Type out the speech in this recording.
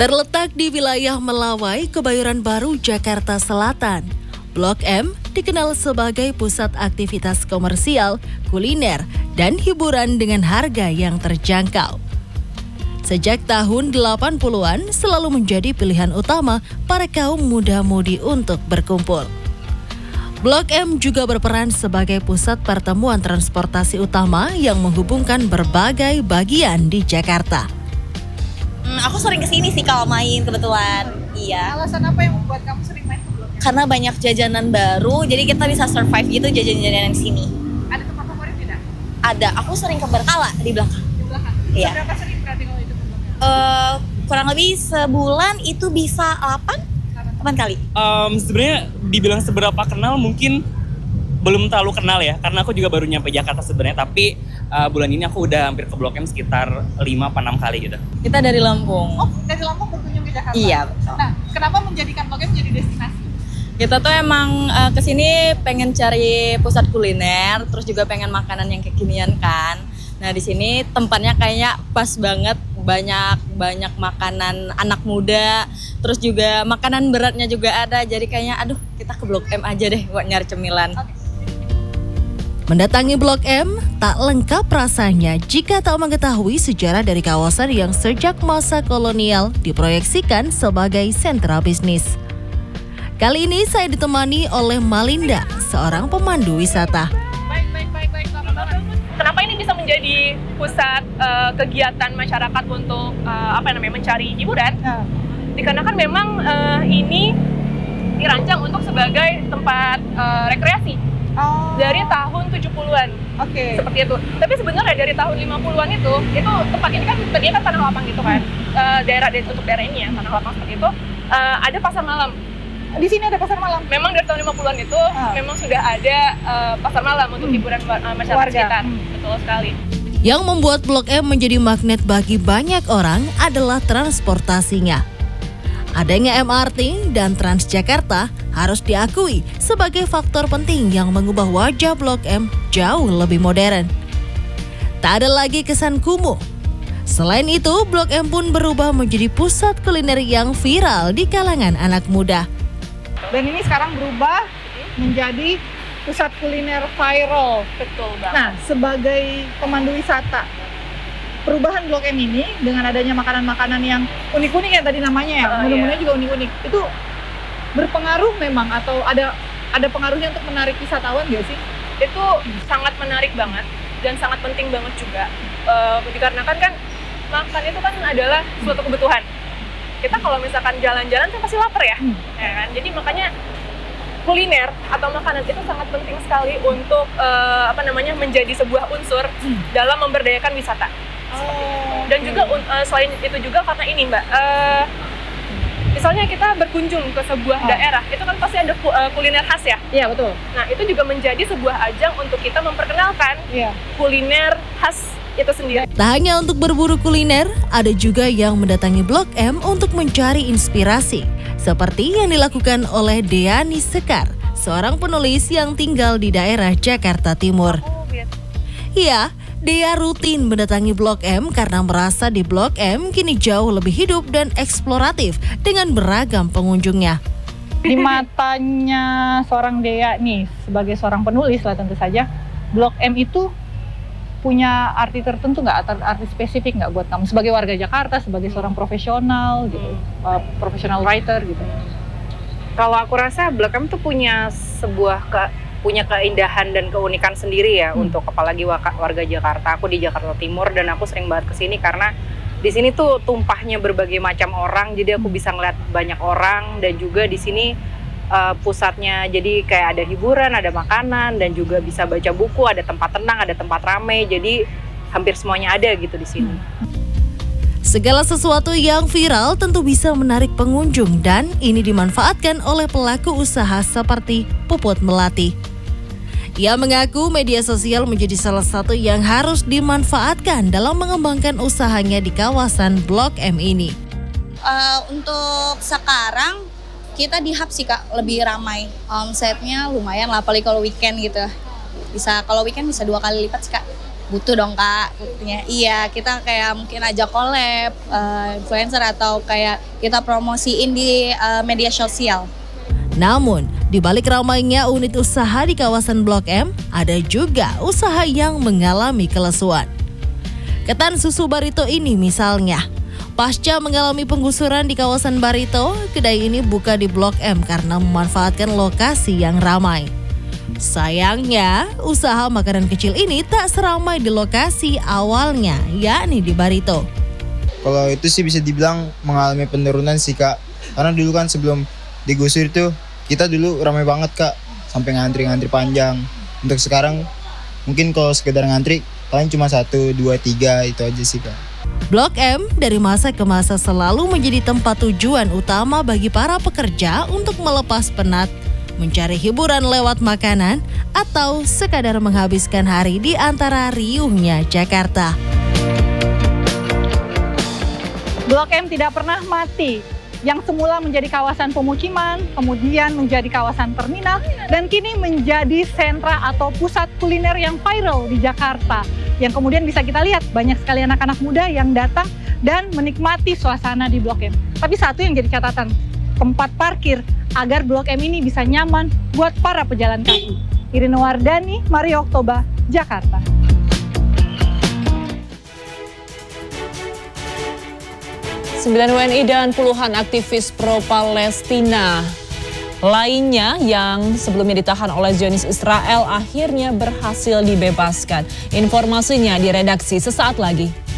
Terletak di wilayah Melawai, Kebayoran Baru, Jakarta Selatan, Blok M dikenal sebagai pusat aktivitas komersial, kuliner, dan hiburan dengan harga yang terjangkau. Sejak tahun 80-an selalu menjadi pilihan utama para kaum muda-mudi untuk berkumpul. Blok M juga berperan sebagai pusat pertemuan transportasi utama yang menghubungkan berbagai bagian di Jakarta. Aku sering kesini sih kalau main kebetulan. Iya. Alasan apa yang membuat kamu sering main ke Blok M? Karena banyak jajanan baru, jadi kita bisa survive gitu jajan-jajanan di sini. Ada tempat favorit tidak? Ada, aku sering ke Berkala di belakang. Di belakang. Iya. Seberapa sering berarti kalau itu ke Blok M? Kurang lebih sebulan itu bisa 8 kali. Sebenarnya dibilang seberapa kenal mungkin belum terlalu kenal ya, karena aku juga baru nyampe Jakarta sebenarnya, tapi bulan ini aku udah hampir ke Blok M sekitar 5-6 kali gitu. Kita dari Lampung. Oh, dari Lampung berkunjung ke Jakarta? Iya, betul. Nah, kenapa menjadikan Blok M jadi destinasi? Kita tuh emang kesini pengen cari pusat kuliner, terus juga pengen makanan yang kekinian kan. Nah di sini tempatnya kayaknya pas banget, banyak makanan anak muda, terus juga makanan beratnya juga ada. Jadi kayaknya aduh kita ke Blok M aja deh buat nyari cemilan. Mendatangi Blok M tak lengkap rasanya jika tak mengetahui sejarah dari kawasan yang sejak masa kolonial diproyeksikan sebagai sentra bisnis. Kali ini saya ditemani oleh Malinda, seorang pemandu wisata. Baik. Lama banget. Kenapa ini bisa menjadi pusat kegiatan masyarakat untuk mencari hiburan? Dikarenakan memang ini dirancang untuk sebagai tempat rekreasi dari tahun 70-an. Oke. Seperti itu. Tapi sebenarnya dari tahun 50-an itu tempat ini kan tadinya kan tanah lapang gitu kan. Untuk daerah ini ya, tanah lapang seperti itu, ada pasar malam. Di sini ada pasar malam? Memang dari tahun 50-an itu memang sudah ada pasar malam untuk hiburan masyarakat Warga. sekitar. Betul sekali. Yang membuat Blok M menjadi magnet bagi banyak orang adalah transportasinya. Adanya MRT dan Transjakarta harus diakui sebagai faktor penting yang mengubah wajah Blok M jauh lebih modern. Tak ada lagi kesan kumuh. Selain itu, Blok M pun berubah menjadi pusat kuliner yang viral di kalangan anak muda. Dan ini sekarang berubah menjadi pusat kuliner viral. Betul banget. Nah, sebagai pemandu wisata, perubahan Blok M ini dengan adanya makanan-makanan yang unik-unik ya tadi namanya ya, menu-menunya juga unik-unik. Itu berpengaruh memang atau ada pengaruhnya untuk menarik wisatawan nggak sih? Itu sangat menarik banget dan sangat penting banget juga. Dikarenakan kan makan itu kan adalah suatu kebutuhan. Kita kalau misalkan jalan-jalan kan pasti lapar ya, ya kan? Jadi makanya kuliner atau makanan itu sangat penting sekali untuk menjadi sebuah unsur dalam memberdayakan wisata. Dan juga selain itu juga karena ini Mbak, misalnya kita berkunjung ke sebuah daerah, itu kan pasti ada kuliner khas ya. Iya, betul. Nah itu juga menjadi sebuah ajang untuk kita memperkenalkan kuliner khas itu sendiri. Tak hanya untuk berburu kuliner, ada juga yang mendatangi Blok M untuk mencari inspirasi. Seperti yang dilakukan oleh Deani Sekar, seorang penulis yang tinggal di daerah Jakarta Timur. Iya, Dea rutin mendatangi Blok M karena merasa di Blok M kini jauh lebih hidup dan eksploratif dengan beragam pengunjungnya. Di matanya seorang Dea nih, sebagai seorang penulis lah tentu saja, Blok M itu punya arti tertentu nggak, atau arti spesifik nggak buat kamu sebagai warga Jakarta, sebagai seorang profesional gitu, profesional writer gitu? Kalau aku rasa Blok M tuh punya keindahan dan keunikan sendiri ya untuk apalagi warga Jakarta. Aku di Jakarta Timur dan aku sering banget kesini karena di sini tuh tumpahnya berbagai macam orang, jadi aku bisa ngeliat banyak orang dan juga di sini pusatnya jadi kayak ada hiburan, ada makanan dan juga bisa baca buku, ada tempat tenang, ada tempat ramai, jadi hampir semuanya ada gitu di sini. Segala sesuatu yang viral tentu bisa menarik pengunjung dan ini dimanfaatkan oleh pelaku usaha seperti Puput Melati. Ia mengaku media sosial menjadi salah satu yang harus dimanfaatkan dalam mengembangkan usahanya di kawasan Blok M ini. Untuk sekarang kita di hub sih Kak, lebih ramai. Omsetnya lumayan lah, apalagi kalau weekend gitu. Kalau weekend bisa 2 kali lipat sih Kak. Butuh dong Kak, buktinya. Iya, kita kayak mungkin ajak collab, influencer atau kayak kita promosiin di media sosial. Namun, di balik ramainya unit usaha di kawasan Blok M, ada juga usaha yang mengalami kelesuan. Ketan susu Barito ini misalnya. Pasca mengalami penggusuran di kawasan Barito, kedai ini buka di Blok M karena memanfaatkan lokasi yang ramai. Sayangnya, usaha makanan kecil ini tak seramai di lokasi awalnya, yakni di Barito. Kalau itu sih bisa dibilang mengalami penurunan sih Kak. Karena dulu kan sebelum digusur itu, kita dulu ramai banget Kak. Sampai ngantri-ngantri panjang. Untuk sekarang, mungkin kalau sekedar ngantri, paling cuma 1, 2, 3 itu aja sih Kak. Blok M dari masa ke masa selalu menjadi tempat tujuan utama bagi para pekerja untuk melepas penat, mencari hiburan lewat makanan, atau sekadar menghabiskan hari di antara riuhnya Jakarta. Blok M tidak pernah mati. Yang semula menjadi kawasan pemukiman, kemudian menjadi kawasan terminal, dan kini menjadi sentra atau pusat kuliner yang viral di Jakarta. Yang kemudian bisa kita lihat banyak sekali anak-anak muda yang datang dan menikmati suasana di Blok M. Tapi satu yang jadi catatan, tempat parkir agar Blok M ini bisa nyaman buat para pejalan kaki. Irina Wardani, Mario Oktober, Jakarta. Sembilan WNI dan puluhan aktivis pro-Palestina lainnya yang sebelumnya ditahan oleh Zionis Israel akhirnya berhasil dibebaskan. Informasinya di redaksi sesaat lagi.